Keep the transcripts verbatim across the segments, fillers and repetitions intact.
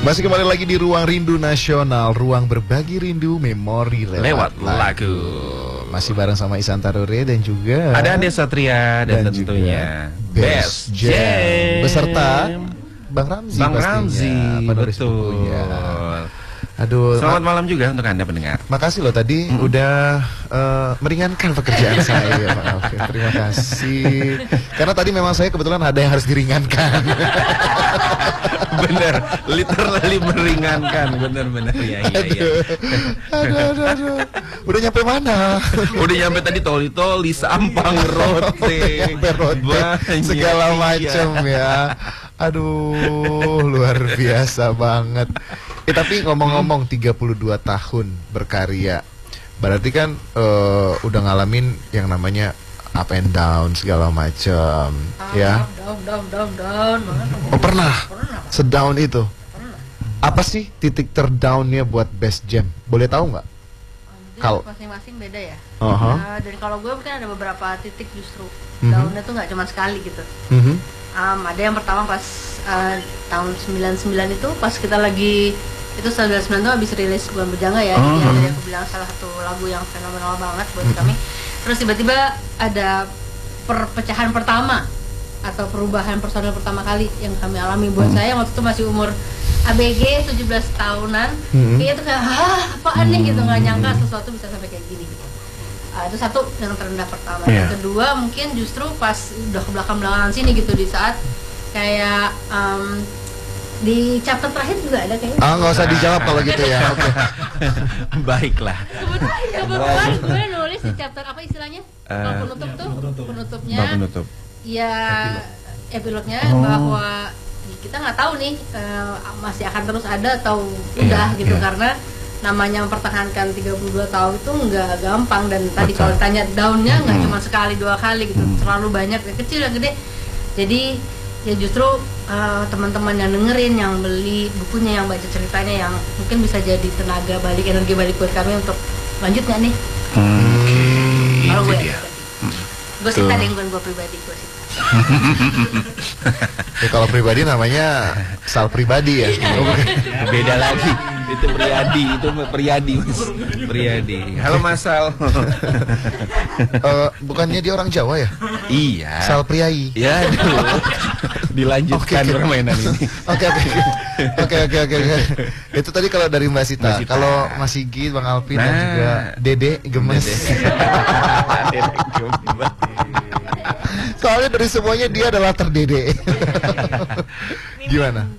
Masih kembali lagi di Ruang Rindu Nasional, ruang berbagi rindu memori lewat, lewat lagu. lagu. Masih bareng sama Ihsan Tarure dan juga ada Ande Satria dan, dan tentunya Best Jam, Jam beserta Bang Ramzi. Bang Ramzi, betul. Aduh, selamat malam juga untuk Anda pendengar. Makasih loh tadi mm. udah uh, meringankan pekerjaan saya, Pak Alvin. Terima kasih. Karena tadi memang saya kebetulan ada yang harus diringankan. Bener, literally meringankan, bener-bener ya, iya, iya. Aduh, aduh, aduh. Udah nyampe mana? Udah nyampe tadi toli-toli, Sampang, Rote, nyampe Rote, segala macam ya. Aduh, luar biasa banget. Eh tapi ngomong-ngomong tiga puluh dua tahun berkarya, berarti kan uh, udah ngalamin yang namanya up and down segala macam, ah, ya? Down, down, down, down. Oh pernah? Pernah. Sedown itu? Pernah. Apa sih titik terdownnya buat Best Jam? Boleh tahu nggak? Kalau masing-masing beda ya. Uh -huh. Nah, dan kalau gue mungkin ada beberapa titik justru uh-huh. downnya tuh nggak cuma sekali gitu. Uh-huh. Um, ada yang pertama pas uh, tahun sembilan puluh sembilan itu pas kita lagi itu sembilan puluh sembilan itu habis rilis Bulan Bujangga ya, uh-huh. yang tadi aku bilang salah satu lagu yang fenomenal banget buat uh-huh. kami. Terus tiba-tiba ada perpecahan pertama atau perubahan personil pertama kali yang kami alami buat uh-huh. saya waktu itu masih umur A B G tujuh belas tahunan. Uh-huh. Kayak itu kayak hah apaan nih gitu, nggak nyangka sesuatu bisa sampai kayak gini gitu. Uh, itu satu yang terendah pertama. Yeah. Yang kedua mungkin justru pas udah ke belakang-belakangan sini gitu, di saat kayak um, di chapter terakhir juga ada kayaknya. Ah nggak usah dijawab kalau gitu ya. Oke. Baiklah. Kebetulan gue nulis di chapter apa istilahnya? Uh, penutup tuh penutupnya. Penutup. Ya epilognya oh. bahwa kita nggak tahu nih uh, masih akan terus ada atau udah yeah, gitu yeah. Karena namanya mempertahankan tiga puluh dua tahun itu nggak gampang, dan tadi kalau ditanya downnya nggak hmm. cuma sekali dua kali gitu, hmm. terlalu banyak, yang kecil yang gede. Jadi ya justru uh, teman-teman yang dengerin, yang beli bukunya, yang baca ceritanya, yang mungkin bisa jadi tenaga balik, energi balik buat kami untuk lanjut nggak nih? Hmm, kalau gue, hmm. gue sih tadi yang gue pribadi gue sih. Ya, kalau pribadi namanya Sal pribadi ya. Beda lagi. Itu Priyadi, itu Priyadi, Mas. Priyadi. Halo Mas Sal. uh, bukannya dia orang Jawa ya? Iya. Sal Priai. Ya, dulu. Dilanjutkan okay, permainan ini. Oke oke. Oke oke oke oke. Itu tadi kalau dari Mbak Sita. Sita. Kalau Mas Sigit, Bang Alvin nah. dan juga Dede Gemes. Dede Gemes. Soalnya dari semuanya dia adalah terdede. Gimana?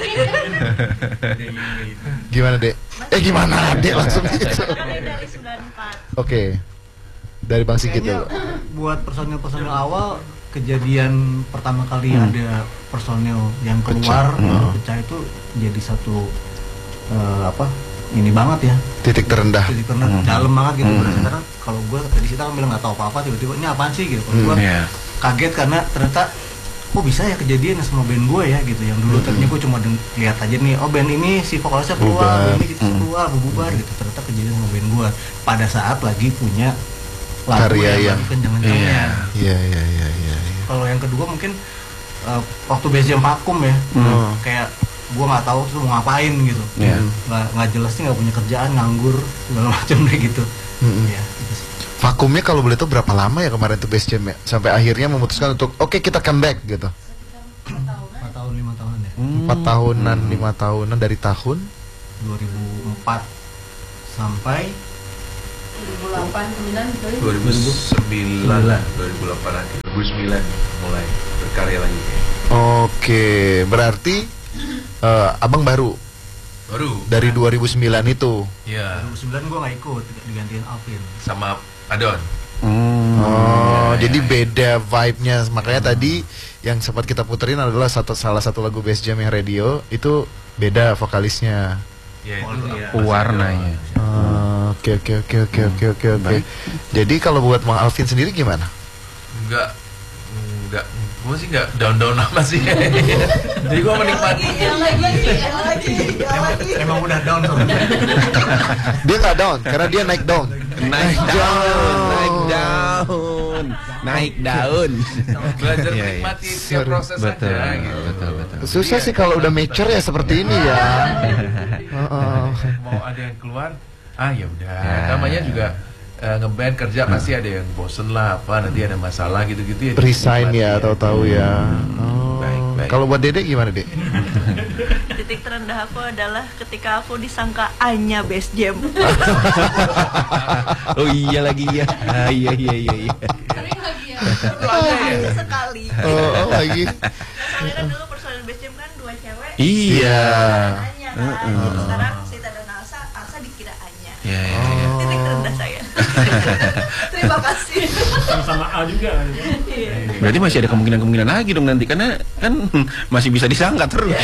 Gimana Dek? Eh gimana Dek langsung gitu? Oke. Dari Bang Sigit dulu. Buat personil-personil awal, kejadian pertama kali hmm. ada personil yang keluar hmm. pecah itu jadi satu uh, apa? Ini banget ya. Titik terendah. Titik terendah, hmm. dalam banget gitu. Hmm. Karena kalau gue tadi kita kan bilang nggak tahu apa-apa, tiba-tiba ini apaan sih gitu. Kalau hmm. gue yeah. kaget karena ternyata oh bisa ya kejadian sama band gue ya gitu, yang dulu mm-hmm. tadinya gue cuma lihat aja nih, oh band ini si vokalisnya keluar, band ini gitu, mm-hmm. keluar, bubar gitu, ternyata kejadian sama band gue pada saat lagi punya lagu karya yang kencang-kencangnya. Iya iya iya iya. Kalau yang kedua mungkin uh, waktu Best Jam vakum ya, mm. kayak gue nggak tahu tuh mau ngapain gitu, yeah. nggak nggak jelas sih, nggak punya kerjaan, nganggur segala macam kayak gitu. Mm-hmm. Ya, gitu sih. Vakumnya kalau boleh tahu berapa lama ya kemarin tuh Best Jam ya? Sampai akhirnya memutuskan untuk oke okay, kita comeback gitu. empat tahun lima tahunan ya. empat hmm. tahunan, lima tahunan dari tahun dua ribu empat sampai dua ribu delapan, dua ribu sembilan, dua ribu delapan, dua ribu sembilan mulai berkarya lagi. Oke, berarti uh, Abang baru baru dari dua ribu sembilan itu. Iya. dua ribu sembilan gua nggak ikut, digantiin Alvin sama Adon. Hmm. Oh, ya, jadi ya, beda vibe-nya. Makanya hmm. tadi yang sempat kita puterin adalah satu salah satu lagu Best Jam yang radio itu beda vokalisnya. Ya, itu ya, warnanya. Oke oke oke oke oke oke oke. Jadi kalau buat Bang Alvin sendiri gimana? Enggak, enggak, gue sih enggak down-down amat sih. Jadi gue menikmati. Emang udah down tuh. Dia nggak down karena dia naik down. Naik down, naik down. daun, naik daun. Belajar Iya, iya. menikmati tiap proses Betul, aja gitu. betul, betul. Susah sih kalau udah mature ya seperti ini ya. Heeh. Mau ada yang keluar, ah ya udah. Ya. Namanya juga eh, ngeband kerja pasti ada yang bosen lah apa, nanti ada masalah gitu-gitu ya. Resign dinikmati ya, tahu-tahu ya. Oh. Baik, baik. Kalau buat Dede gimana, Dek? Titik terendah aku adalah ketika aku disangka Anya Best Jam. Oh iya lagi ya. Ah, iya iya iya iya. Sering lagi ya. Sekali. Oh, oh lagi. Soalnya kan dulu personil Best Jam kan dua cewek. Iya. Anya kan. Jadi sekarang Sita dan Alsa, Alsa dikira Anya. Iya iya. iya. Titik terendah saya. Terima kasih. Sama-sama A juga. Berarti masih ada kemungkinan-kemungkinan lagi dong nanti karena kan masih bisa disangka terus.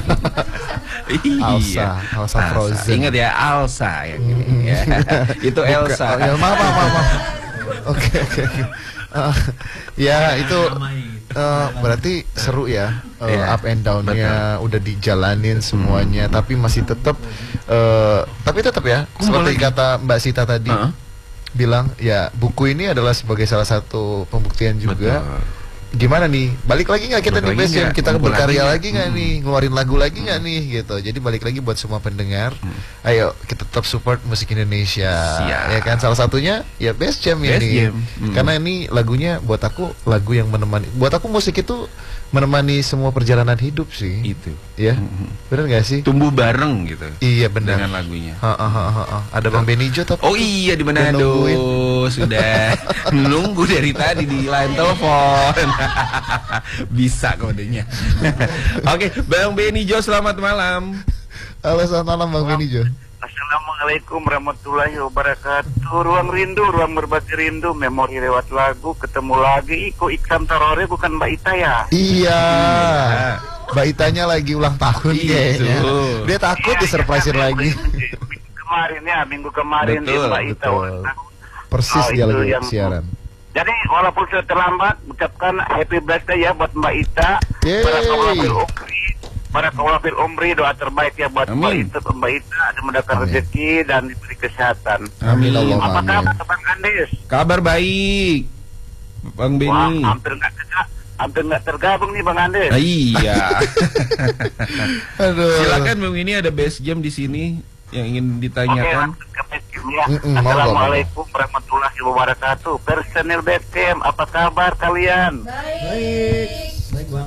Alsa, Alsa Frozen. Ingat ya Alsa ya. gini, ya. Itu Elsa. Oh, ya, maaf, maaf, maaf, maaf. Oke, oke, oke. Eh, ya itu eh, berarti seru ya, eh, Iya, up and down-nya udah dijalanin semuanya, tapi masih tetap, eh, tapi tetap ya, seperti kata Mbak Sita tadi, Heeh. bilang ya buku ini adalah sebagai salah satu pembuktian juga. Betul. Gimana nih, balik lagi nggak kita Balik di lagi Best Jam, nggak? kita Ngumpul berkarya lagi lagi nggak nggak? nih, ngeluarin lagu lagi nggak nih gitu. Jadi balik lagi buat semua pendengar, ayo kita tetap support musik Indonesia. Siap. Ya kan, salah satunya ya Best Jam Best ini. Jam. Hmm. Karena ini lagunya buat aku lagu yang menemani, buat aku musik itu menemani semua perjalanan hidup sih. Itu. Ya, Mhm. bener nggak sih? Tumbuh bareng gitu. Iya benar. Dengan lagunya. Ha, ha, ha, ha, ha. Ada Bang Benny Jo tapi Oh iya di Manado nungguin. sudah nunggu dari tadi di line telepon. Bisa kodenya. Oke, Bang Benny Jo selamat malam. Halo, selamat malam Bang Benny Jo. Assalamualaikum warahmatullahi wabarakatuh. Ruang rindu, ruang berbagi rindu, memori lewat lagu, ketemu lagi. Iko Iksan Tarore bukan Mbak Ita ya? Iya. Mbak Itanya lagi ulang tahun Itu. kayaknya. Dia takut Iya, disurprisein iya, lagi. Minggu kemarin ya, minggu kemarin Betul, dia Mbak Ita betul. ulang tahun. Persis Oh, dia itu lagi yang- siaran. Jadi walaupun sudah terlambat, ucapkan happy birthday ya buat Mbak Ita. Yeay. Para kawafil umri, para kawafil umri, doa terbaik ya buat Mbak Amin. Ita, Mbak Ita ada mendapatkan Amin. rezeki dan diberi kesehatan. Amin Allah Apa amin. kabar Bang Andis? Kabar baik. Bang Wah, Benny. hampir nggak terga- hampir nggak tergabung nih Bang Andis. Ah, iya. Aduh. Silakan Bang, ini ada Best Jam di sini yang ingin Oke, ditanyakan. langsung ke Best Jam ya. Mm-mm, monggo, Assalamualaikum warahmatullahi wabarakatuh. Personil Best Jam, apa kabar kalian? Baik. Baik, Bang.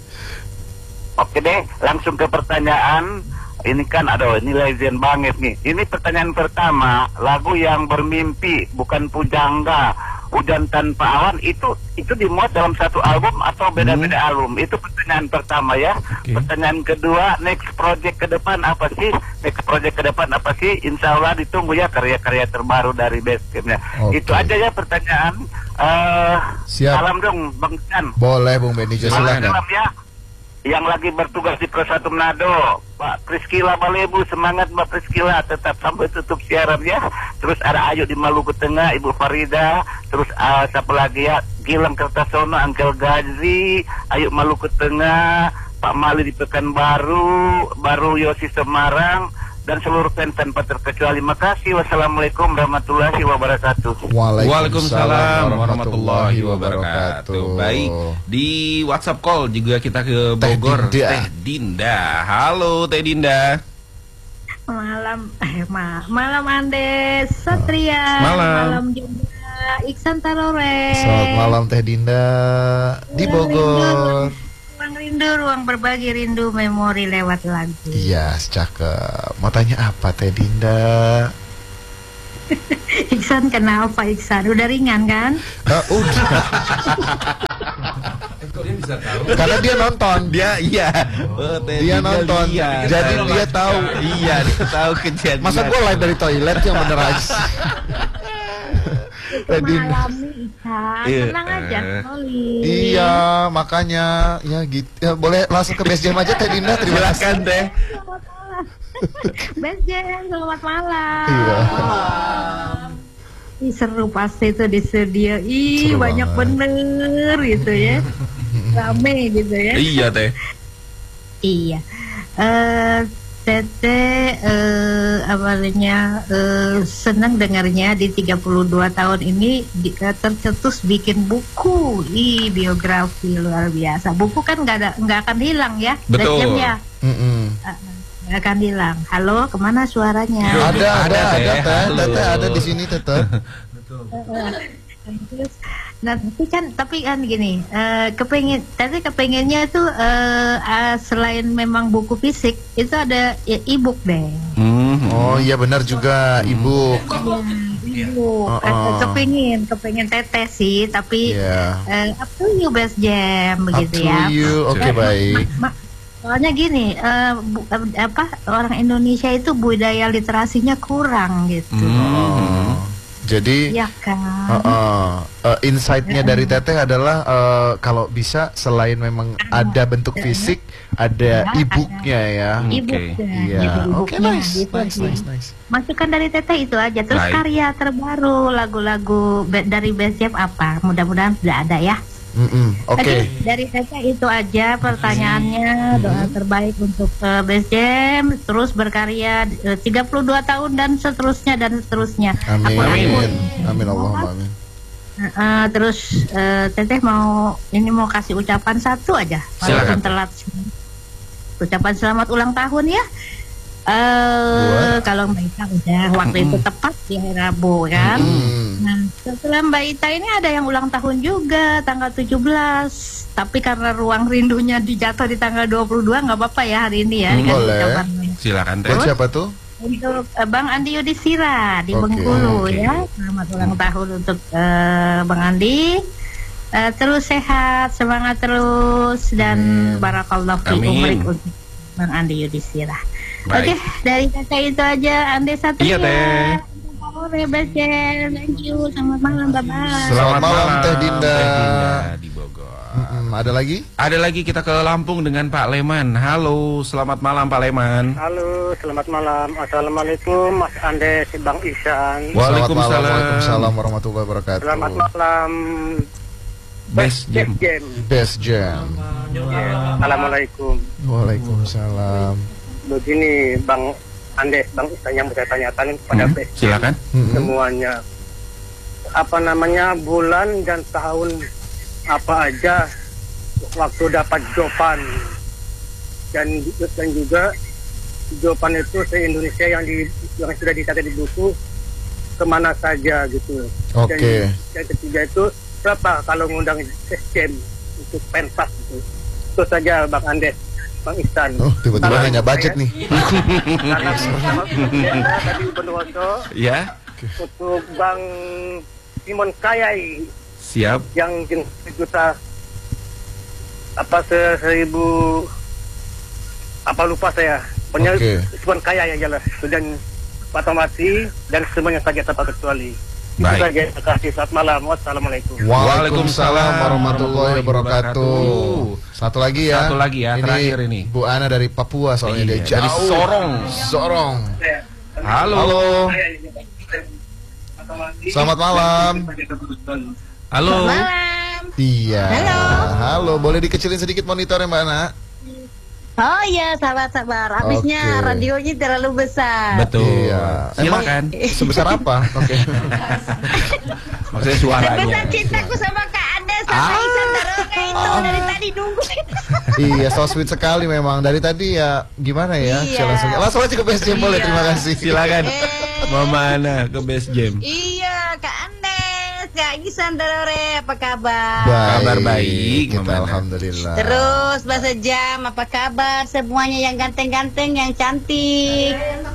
Oke deh, langsung ke pertanyaan. Ini kan, aduh, ini legend banget nih. Ini pertanyaan pertama, lagu yang bermimpi, bukan pujangga, hujan tanpa awan, itu itu dimuat dalam satu album atau beda-beda album? Itu pertanyaan pertama ya. Oke. Pertanyaan kedua, next project ke depan apa sih? Next project ke depan apa sih? Insya Allah ditunggu ya karya-karya terbaru dari Best Jam-nya. Oke. Itu aja ya pertanyaan. Eh, Siap. salam dong Bang Chan. Boleh Bung Benny Jo, Silakan. silakan. Salam ya. Yang lagi bertugas di Pro satu Manado, Mbak Priskila Balebu, semangat Mbak Priskila, tetap sampai tutup siaran ya. Terus ada Ayu di Maluku Tengah, Ibu Farida, terus uh, siapa lagi ya, Gilang Kertasono, Angkel Gazi, Ayu Maluku Tengah, Pak Mali di Pekanbaru, Baru Yosi Semarang, dan seluruh fans tanpa terkecuali. Makasih. Wassalamualaikum warahmatullahi wabarakatuh. Waalaikumsalam warahmatullahi wabarakatuh. Baik, di WhatsApp call juga kita ke Teh Bogor. Dinda. Teh Dinda. Halo Teh Dinda. Malam, eh ma malam Andes, Satria, Malam. juga Iksan Tarore. Selamat malam Teh Dinda di Bogor. Ruang rindu, ruang berbagi rindu, memori lewat lagu. Iya, cakep. Mau tanya apa Teh Dinda? Iksan kenapa Iksan? Udah ringan kan? Eh, udah. Kok dia bisa tahu? Karena dia nonton. Dia iya. Oh, Teh Dia Dinda nonton. lihat. Jadi dia tahu. Iya, dia tahu kejadian. Masa gue live dari toilet yang bener aja sih? Teh Dinda. Mengalami Iksan, Iya. tenang aja, Oli. Iya, makanya ya gitu. Ya, boleh langsung ke Best Jam aja Teh Dinda. Terima kasih. Silakan Teh. Selamat malam. Best Jam, selamat malam. Iya. Ih, seru pasti itu di studio. Ih, Seru banyak banget. bener gitu ya. Rame gitu ya. Iya Teh. Iya. Eh Teteh eh, awalnya eh, senang dengarnya di tiga puluh dua tahun ini di, eh, tercetus bikin buku, ih biografi luar biasa. Buku kan nggak ada nggak akan hilang ya, Betul. ya. Nggak akan hilang. Halo, kemana suaranya? Ada, ada, ada, Teh. Teh. Halo. Teteh ada di sini, Teteh. Terus, nah tapi kan tapi kan gini, eh, kepengen tapi kepengennya tuh eh, eh, selain memang buku fisik itu ada ya, e-book deh. Hmm. Oh iya benar juga, Ibu. Ibu, Oh, eh, oh. kepingin, kepingin teteh sih, tapi Iya. eh, up to you Best Jam Up begitu to ya. you. Oke, baik. Ma- soalnya gini, eh, bu- eh, apa orang Indonesia itu budaya literasinya kurang gitu, Oh. Jadi ya kan? Uh, uh, uh, insight-nya dari Teteh adalah uh, kalau bisa selain memang ada bentuk fisik, ada Ada, e-booknya ya. E-booknya, Iya. gitu, Oke, e-booknya, nice, gitu nice, sih. nice, nice. Masukan dari Teteh itu aja. Terus Baik. karya terbaru lagu-lagu be- dari Best Jam apa? Mudah-mudahan sudah ada ya. Mm-mm, Oke. Oke, dari Teteh itu aja pertanyaannya. Doa terbaik untuk uh, Best Jam, terus berkarya uh, tiga puluh dua tahun dan seterusnya dan seterusnya. Amin. Aku Amin. amin. Amin Allahumma amin. Uh, terus uh, Teteh mau ini mau kasih ucapan satu aja, walaupun Silakan. telat. Ucapan selamat ulang tahun ya. Eh kalau Mbak Ita udah waktu itu tepat di hari Rabu kan. Hmm. Nah, setelah Mbak Ita ini ada yang ulang tahun juga tanggal tujuh belas. Tapi karena ruang rindunya dijatuh di tanggal dua puluh dua nggak apa-apa ya hari ini ya. Hmm, dikasih boleh. ucapannya. Silakan Teh. Buat siapa tuh? Untuk eh, Bang Andi Yudhistira di Oke, Bengkulu oke. ya. Selamat ulang tahun untuk eh, Bang Andi. Eh, terus sehat, semangat terus dan Amin. barakallahu fi Amin. umrik untuk Bang Andi Yudhistira. Oke, Baik. dari Teteh itu aja. Ande Satria. Iya, Teh. Sore, Best Jam. Thank you. Selamat malam, bye-bye. Selamat malam, Teh Dinda. Teh Dinda di Bogor. Mm-mm, ada lagi? Ada lagi kita ke Lampung dengan Pak Leman. Halo, selamat malam Pak Leman. Halo, selamat malam. Assalamualaikum, Mas Andes, Bang Ihsan. Waalaikumsalam. Selamat malam, Waalaikumsalam warahmatullahi wabarakatuh. Selamat malam. Best Jam. Jam. Best Jam. Ya, Assalamualaikum. Waalaikumsalam. Begini, Bang Andes, Bang Ihsan yang saya tanyakan kepada Hmm, Best Jam silakan. Mm-mm. semuanya. Apa namanya bulan dan tahun apa aja waktu dapat jawaban dan dan juga jawaban itu se-Indonesia yang di yang sudah dicatat di buku kemana saja gitu. Oke. Dan yang ketiga itu berapa kalau ngundang sistem untuk pentas gitu. Itu saja Bang Andes, Bang Ihsan. Oh, tiba-tiba Salam nanya budget saya. nih. Salam sama Bunda tadi Bondowoso Ya, untuk Bang Simon Kayai siap. yang juta apa se seribu apa lupa saya. Pokoknya Oke. Simon Kayai yang jelas dan Pak Tomasi dan semuanya saja tanpa kecuali. Itu Baik. saja. Terima kasih. Selamat malam. Wassalamualaikum. Waalaikumsalam warahmatullahi wabarakatuh. wabarakatuh. Satu lagi ya. Satu lagi ya, terakhir ini. Bu Ana dari Papua soalnya Iya, dia dari jauh. Sorong. Sorong. Halo. Halo. Selamat malam. Halo. Malam. Iya. Halo. Halo, boleh dikecilin sedikit monitornya Mbak Ana? Oh iya, sabar-sabar. Habisnya Oke. radionya terlalu besar. Betul. Iya. Emang Silakan. sebesar apa? Oke. Maksudnya suaranya. Sebesar cintaku sama Kak Anda sama Ah. Ihsan Daroga itu Ah. dari tadi nunggu. Iya, so sweet sekali memang. Dari tadi ya gimana ya? Iya. Saya langsung, langsung aja ke Best Jam boleh. Iya. Terima kasih. Silakan. Eh. Mama Ana ke Best Jam. Iya, Kak Andes, Kak Ihsan Darore, apa kabar? Kabar baik, Kita Mama Ana. alhamdulillah. Terus bahasa jam, apa kabar? Semuanya yang ganteng-ganteng, yang cantik.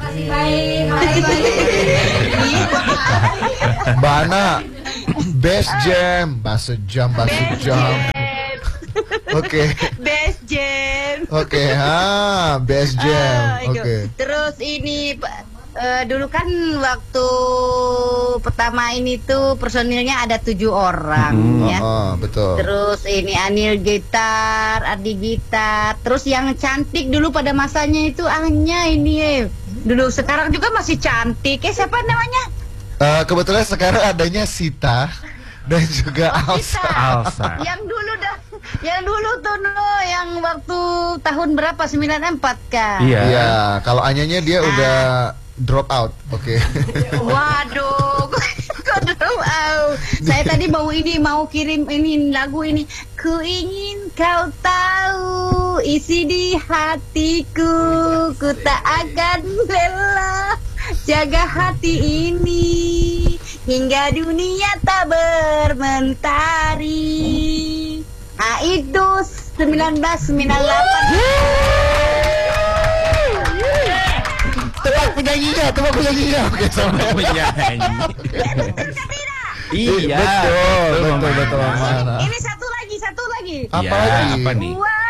Mbak Ana, Best Jam, bahasa jam, bahasa jam. Oke, Best jam. oke, ha, Best Jam. Ah, itu. Oke. Terus ini Pak, eh, dulu kan waktu pertama ini tuh personilnya ada tujuh orang Hmm, ya. Oh, betul. Terus ini Anil gitar, Ardi gitar. Terus yang cantik dulu pada masanya itu Anya ini eh. Dulu sekarang juga masih cantik. Eh siapa namanya? Eh, kebetulan sekarang adanya Sita dan juga Oh, Alsa. Sita. Alsa. Yang dulu dah Yang dulu tuh no, yang waktu tahun berapa? sembilan empat kan? Iya. Iya, kalau Anyanya dia udah drop out. Oke. Waduh, kok drop out? Saya tadi mau ini, mau kirim ini lagu ini. Ku ingin kau tahu isi di hatiku, ku tak akan lelah jaga hati ini hingga dunia tak bermentari. Ah, itu sembilan belas sembilan puluh delapan. Tebak penyanyinya, tebak penyanyinya. Oke, sama penyanyi. Iya, betul, betul, betul, betul. Ini satu lagi, satu lagi. Apa Ya, lagi? apa nih? Wah,